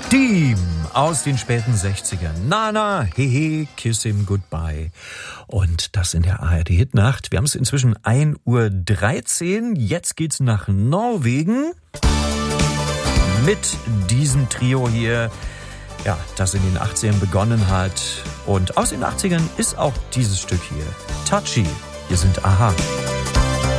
Deem aus den späten 60ern. Nana, hehe, kiss him goodbye. Und das in der ARD-Hitnacht. Wir haben es inzwischen 1:13 Uhr. Jetzt geht's nach Norwegen mit diesem Trio hier, ja, das in den 80ern begonnen hat. Und aus den 80ern ist auch dieses Stück hier. Touchy. Hier sind Aha.